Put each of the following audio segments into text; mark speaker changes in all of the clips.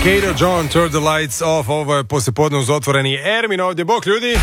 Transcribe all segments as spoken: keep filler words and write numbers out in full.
Speaker 1: Kato John, Turn the Lights Off. Ovo je poslijepodne uz otvoreni Ermin ovdje. Bok ljudi!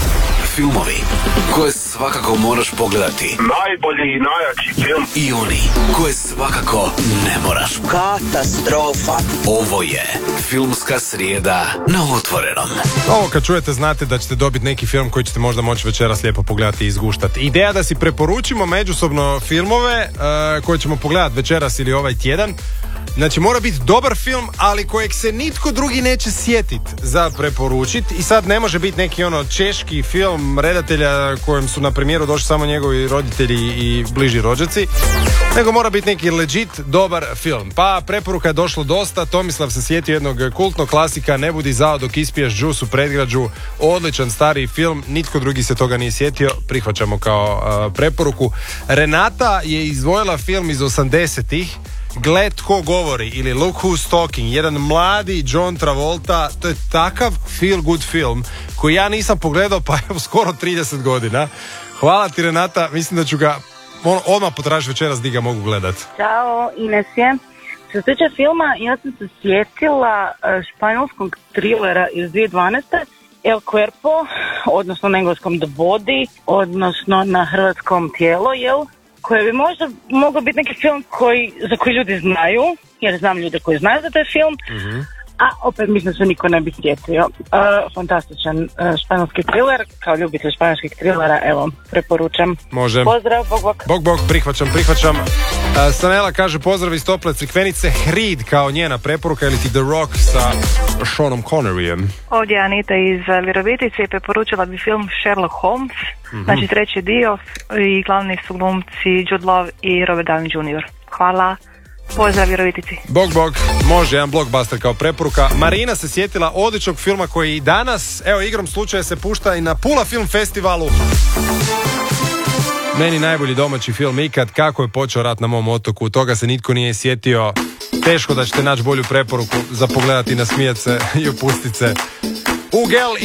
Speaker 2: Filmovi koje svakako moraš pogledati.
Speaker 3: Najbolji i najjači film.
Speaker 2: I oni koje svakako ne moraš.
Speaker 4: Katastrofa.
Speaker 2: Ovo je Filmska srijeda na Otvorenom.
Speaker 1: Ovo kad čujete znate da ćete dobiti neki film koji ćete možda moći večeras lijepo pogledati i izguštati. Ideja da si preporučimo međusobno filmove uh, koje ćemo pogledati večeras ili ovaj tjedan. Znači mora biti dobar film, ali kojeg se nitko drugi neće sjetiti za preporučiti. I sad ne može biti neki ono češki film redatelja kojem su na premijeru došli samo njegovi roditelji i bliži rođaci, nego mora biti neki legit dobar film. Pa preporuka je došlo dosta. Tomislav se sjetio jednog kultnog klasika Ne budi zao dok ispiješ džus u predgrađu. Odličan stari film, nitko drugi se toga nije sjetio, prihvaćamo kao uh, preporuku. Renata je izdvojila film iz osamdesetih, Gled tko govori ili Look Who's Talking, jedan mladi John Travolta. To je takav feel good film koji ja nisam pogledao pa evo skoro trideset godina. Hvala ti Renata, mislim da ću ga on, odmah potražiti večeras di ga mogu gledat.
Speaker 5: Ćao, Ines je. Što se tiče filma, ja sam se sjetila španjolskog trilera iz dvije tisuće dvanaeste. El Cuerpo, odnosno na engleskom The Body, odnosno na hrvatskom Tijelo, jel? Koje bi možda mogao biti neki film koji, za koji ljudi znaju, jer znam ljude koji znaju za taj film, mm-hmm. a opet mislim da se niko ne bi sjetio. Uh, fantastičan uh, španjolski thriller, kao ljubitelj španjolskih thrillera, evo, preporučam.
Speaker 1: Može.
Speaker 5: Pozdrav, bok bok.
Speaker 1: Bok bok, prihvaćam, prihvaćam. Uh, Stanela kaže pozdrav iz tople Crikvenice, Hrid kao njena preporuka ili ti The Rock sa Seanom Conneryjem.
Speaker 6: Ovdje je Anita iz Virovitice i preporučila bi film Sherlock Holmes, mm-hmm. znači treći dio i glavni su glumci Jude Law i Robert Downey junior Hvala. Pozdrav Virovitici.
Speaker 1: Bog, bog, može, jedan blockbuster kao preporuka. Marina se sjetila odličnog filma koji i danas, evo igrom slučaja se pušta i na Pula Film Festivalu. Meni najbolji domaći film ikad, Kako je počeo rat na mom otoku. Toga se nitko nije sjetio. Teško da ćete naći bolju preporuku za pogledati, nasmijat se i opustit se. Ugel